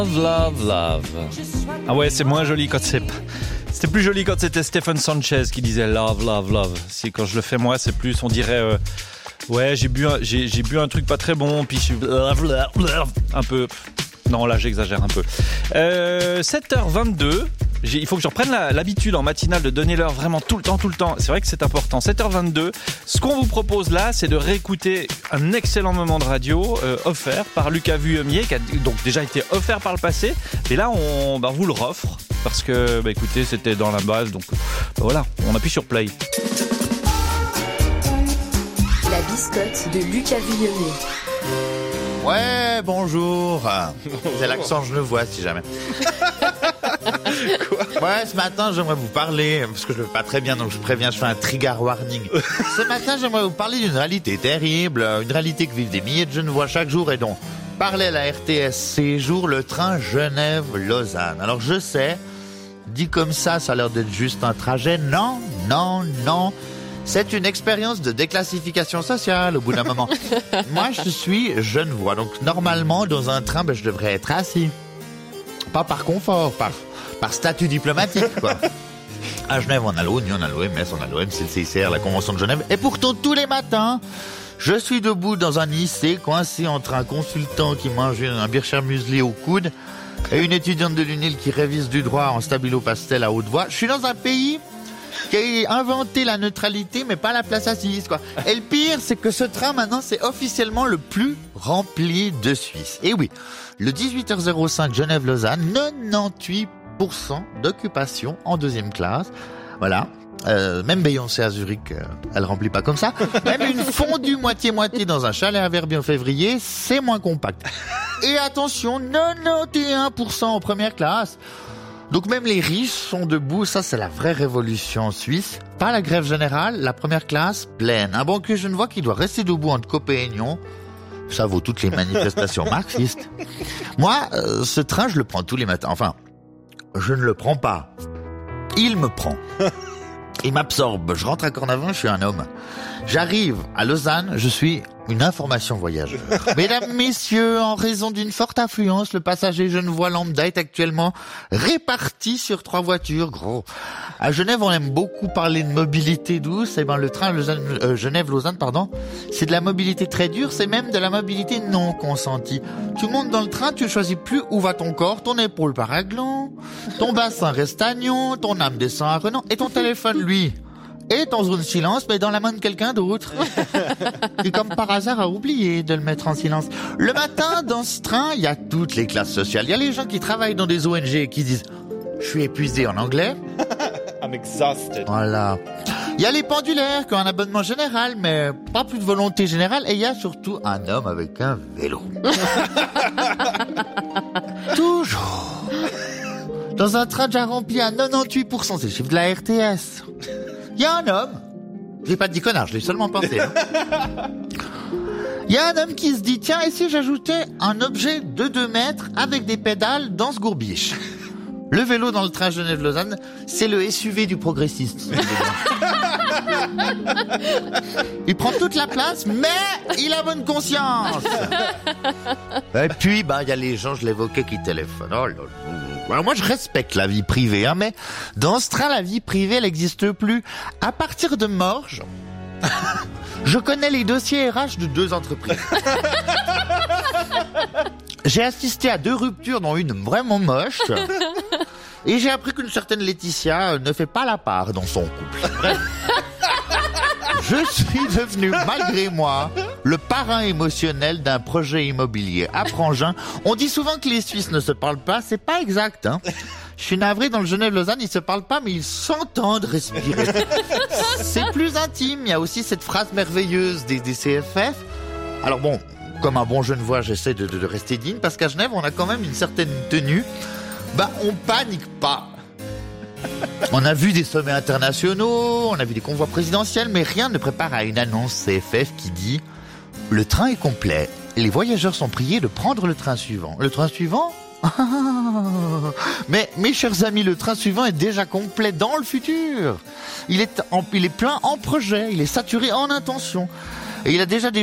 Love, love. Ah ouais, c'est moins joli quand c'était plus joli quand c'était Stephen Sanchez qui disait love, love, love. Si quand je le fais moi, c'est plus, on dirait ouais, j'ai bu un truc pas très bon, puis je suis love, love, love, un peu. Non, là j'exagère un peu. 7h22. Il faut que je reprenne l'habitude en matinale de donner l'heure vraiment tout le temps. C'est vrai que c'est important. 7h22. Ce qu'on vous propose là, c'est de réécouter un excellent moment de radio offert par Lucas Vuillemier, qui a donc déjà été offert par le passé. Et là, on vous le offre parce que, écoutez, c'était dans la base. Donc voilà, on appuie sur play. La biscotte de Lucas Vuillemier. Ouais, bonjour. C'est l'accent genevois, si jamais. Quoi? Ouais, ce matin, j'aimerais vous parler, parce que je le fais pas très bien, donc je préviens, je fais un trigger warning. Ce matin, j'aimerais vous parler d'une réalité terrible, une réalité que vivent des milliers de Genevois chaque jour et dont parlait la RTS ces jours, le train Genève-Lausanne. Alors je sais, dit comme ça a l'air d'être juste un trajet. Non. C'est une expérience de déclassification sociale au bout d'un moment. Moi, je suis genevois, donc normalement, dans un train, je devrais être assis. Pas par confort, par statut diplomatique, quoi. À Genève, on a l'ONU, on a l'OMS, on a l'OMC, le CICR, la Convention de Genève. Et pourtant, tous les matins, je suis debout dans un lycée, coincé entre un consultant qui mange un bircher muesli au coude et une étudiante de l'UNIL qui révise du droit en stabilo pastel à haute voix. Je suis dans un pays qui a inventé la neutralité, mais pas la place assise, quoi. Et le pire, c'est que ce train, maintenant, c'est officiellement le plus rempli de Suisse. Et oui, le 18h05 Genève-Lausanne, 98% d'occupation en deuxième classe. Voilà. Même Beyoncé à Zurich, elle remplit pas comme ça. Même une fondue moitié-moitié dans un chalet à Verbier en février, c'est moins compact. Et attention, 91% en première classe. Donc même les riches sont debout, ça c'est la vraie révolution en Suisse. Pas la grève générale, la première classe pleine. Un banquier genevois qui doit rester debout entre Copé-Aignan, ça vaut toutes les manifestations marxistes. Moi, ce train je le prends tous les matins. Enfin, je ne le prends pas. Il me prend. Il m'absorbe. Je rentre à Cornavin, je suis un homme. J'arrive à Lausanne, je suis une information voyageur. Mesdames, messieurs, en raison d'une forte affluence, le passager genevois lambda est actuellement réparti sur 3 voitures. Gros. À Genève, on aime beaucoup parler de mobilité douce. Eh ben, le train Genève-Lausanne, c'est de la mobilité très dure, c'est même de la mobilité non consentie. Tu montes dans le train, tu ne choisis plus où va ton corps, ton épaule part à gland, ton bassin reste à Nyon, ton âme descend à Renan, et ton téléphone, lui, est dans zone silence, mais dans la main de quelqu'un d'autre. Et comme par hasard a oublié de le mettre en silence. Le matin, dans ce train, il y a toutes les classes sociales. Il y a les gens qui travaillent dans des ONG et qui disent « Je suis épuisé » en anglais. I'm exhausted. Voilà. Il y a les pendulaires qui ont un abonnement général, mais pas plus de volonté générale. Et il y a surtout un homme avec un vélo. Toujours. Dans un train déjà rempli à 98%, c'est le chiffre de la RTS. Il y a un homme, j'ai pas dit connard, je l'ai seulement pensé. Il y a un homme qui se dit, tiens, et si j'ajoutais un objet de 2 mètres avec des pédales dans ce gourbiche? Le vélo dans le train Genève-Lausanne, c'est le SUV du progressiste. Il prend toute la place, mais il a bonne conscience. Et puis, il y a les gens, je l'évoquais, qui téléphonent. Oh là là. Alors moi, je respecte la vie privée, mais dans ce train, la vie privée, elle n'existe plus. À partir de Morges, je connais les dossiers RH de 2 entreprises. J'ai assisté à 2 ruptures, dont une vraiment moche. Et j'ai appris qu'une certaine Laetitia ne fait pas la part dans son couple. Bref. Je suis devenu, malgré moi, le parrain émotionnel d'un projet immobilier à Prangin. On dit souvent que les Suisses ne se parlent pas, c'est pas exact, hein. Je suis navré, dans le Genève-Lausanne, ils se parlent pas, mais ils s'entendent respirer. C'est plus intime, il y a aussi cette phrase merveilleuse des CFF. Alors bon, comme un bon Genevois, j'essaie de rester digne, parce qu'à Genève, on a quand même une certaine tenue. On panique pas. On a vu des sommets internationaux, on a vu des convois présidentiels, mais rien ne prépare à une annonce CFF qui dit « Le train est complet, les voyageurs sont priés de prendre le train suivant. » Le train suivant ? Mais mes chers amis, le train suivant est déjà complet dans le futur. Il est plein en projet, il est saturé en intention. Et il a déjà des